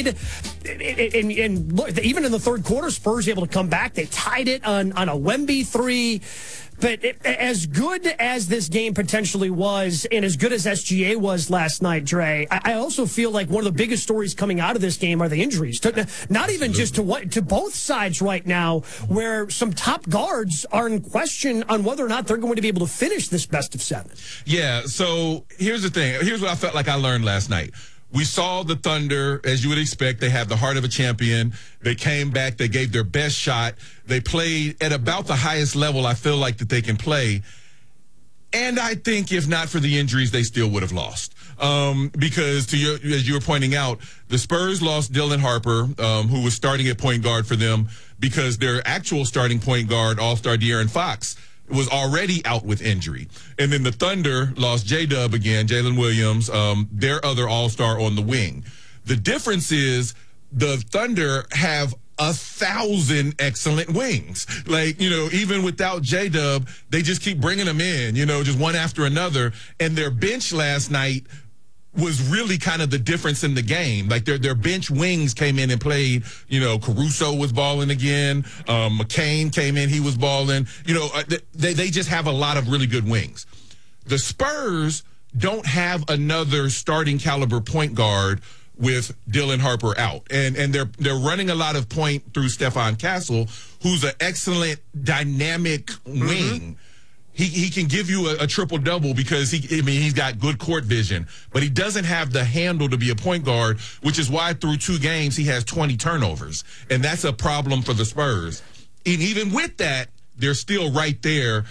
tied, and look, even in the third quarter, Spurs able to come back. They tied it on a Wemby three. But as good as this game potentially was, and as good as SGA was last night, Dre, I also feel like one of the biggest stories coming out of this game are the injuries. Not even just to both sides right now, where some top guards are in question on whether or not they're going to be able to finish this best of seven. Yeah, so here's the thing. Here's what I felt like I learned last night. We saw the Thunder, as you would expect. They have the heart of a champion. They came back. They gave their best shot. They played at about the highest level I feel like that they can play. And I think if not for the injuries, they still would have lost. Because as you were pointing out, the Spurs lost Dylan Harper, who was starting at point guard for them, because their actual starting point guard, All-Star De'Aaron Fox, was already out with injury. And then the Thunder lost J-Dub again, Jalen Williams, their other all-star on the wing. The difference is the Thunder have 1,000 excellent wings. Like, even without J-Dub, they just keep bringing them in, just one after another. And their bench last night was really kind of the difference in the game. Like their bench wings came in and played, Caruso was balling again. McCain came in, he was balling. They just have a lot of really good wings. The Spurs don't have another starting caliber point guard with Dylan Harper out. And they're running a lot of point through Stephon Castle, who's an excellent dynamic wing. He can give you a triple-double because he's got good court vision, but he doesn't have the handle to be a point guard, which is why through 2 games he has 20 turnovers, and that's a problem for the Spurs. And even with that, they're still right there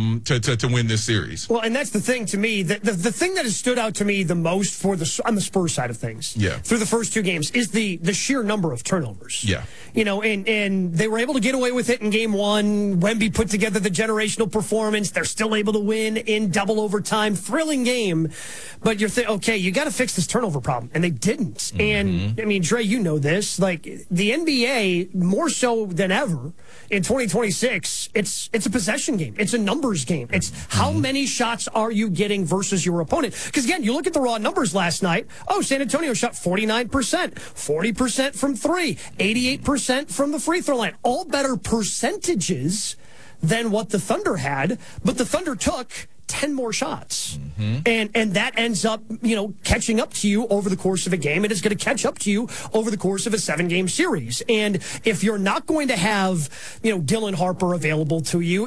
to win this series. Well, and that's the thing to me. The thing that has stood out to me the most on the Spurs side of things, through the first 2 games, is the sheer number of turnovers. Yeah. And they were able to get away with it in game 1. Wemby put together the generational performance. They're still able to win in double overtime. Thrilling game. But you're thinking, okay, you got to fix this turnover problem. And they didn't. And, Dre, you know this. Like, the NBA, more so than ever, in 2026, it's a possession game. It's a numbers game. It's how many shots are you getting versus your opponent. Because, again, you look at the raw numbers last night. Oh, San Antonio shot 49%, 40% from 3, 88% from the free throw line. All better percentages than what the Thunder had. But the Thunder took 10 more shots. And that ends up, catching up to you over the course of a game. It is going to catch up to you over the course of a 7-game series. And if you're not going to have, Dylan Harper available to you,